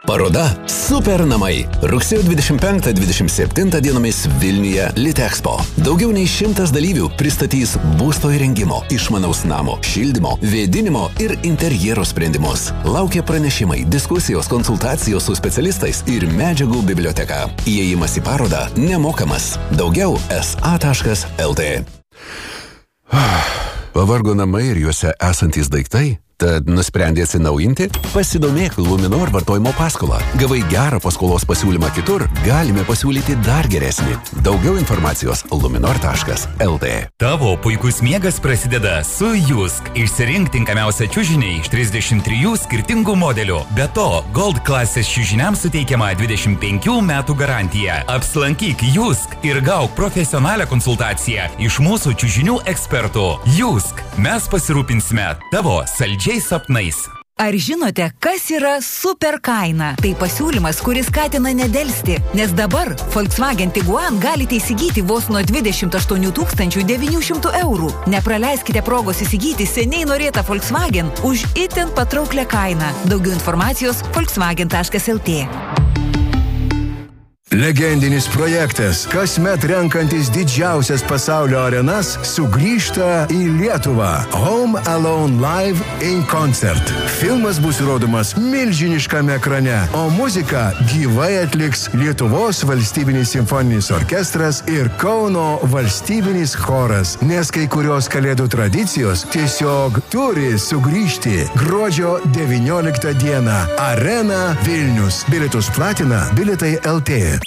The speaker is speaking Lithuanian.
Paroda Super namai. Rugsėjo 25-27 dienomis Vilniuje Litexpo. Daugiau nei 100 dalyvių pristatys būsto įrengimo, išmanaus namo, šildymo, vėdinimo ir interjero sprendimus. Laukia pranešimai, diskusijos, konsultacijos su specialistais ir medžiagų biblioteka. Įėjimas į parodą nemokamas. Daugiau sa.lt. Pavargo namai ir juose esantys daiktai? Tad nusprendė atsinaujinti? Pasidomėk Luminor vartojimo paskolą. Gavai gerą paskolos pasiūlymą kitur, galime pasiūlyti dar geresnį. Daugiau informacijos luminor.lt. Tavo puikus miegas prasideda su Jusk. Išsirink tinkamiausią čiužinį iš 33 skirtingų modelių. Be to, Gold klasės čiužiniams suteikiama 25 metų garantija. Apsilankyk Jusk ir gauk profesionalią konsultaciją iš mūsų čiužinių ekspertų. Jusk. Mes pasirūpinsime tavo saldžiai sapnais. Ar žinote, kas yra super kaina? Tai pasiūlymas, kuris skatina nedelsti, nes dabar Volkswagen Tiguan galite įsigyti vos nuo 28 900 eurų. Nepraleiskite progos įsigyti seniai norėtą Volkswagen už itin patrauklę kainą. Daugiau informacijos volkswagen.lt. Legendinis projektas, kasmet renkantis didžiausias pasaulio arenas, sugrįžta į Lietuvą. Home Alone Live in Concert. Filmas bus rodomas milžiniškame ekrane, o muziką gyvai atliks Lietuvos valstybinis simfoninis orkestras ir Kauno valstybinis choras, nes kai kurios kalėdų tradicijos tiesiog turi sugrįžti. Gruodžio 19 dieną. Arena Vilnius. Bilietus platina Bilietai LT.